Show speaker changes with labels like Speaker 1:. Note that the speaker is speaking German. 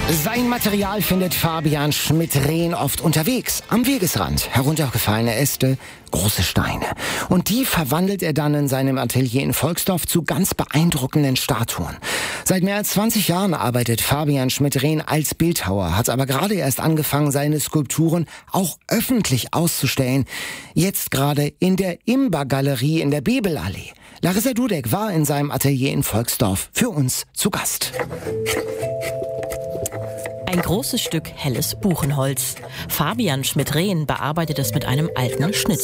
Speaker 1: Sein Material findet Fabian Schmidt-Rehn oft unterwegs, am Wegesrand. Heruntergefallene Äste, große Steine. Und die verwandelt er dann in seinem Atelier in Volksdorf zu ganz beeindruckenden Statuen. Seit mehr als 20 Jahren arbeitet Fabian Schmidt-Rehn als Bildhauer, hat aber gerade erst angefangen, seine Skulpturen auch öffentlich auszustellen. Jetzt gerade in der Imba-Galerie in der Bebelallee. Larissa Dudek war in seinem Atelier in Volksdorf für uns zu Gast.
Speaker 2: Ein großes Stück helles Buchenholz. Fabian Schmidt-Rehn bearbeitet es mit einem alten Schnitzwerk.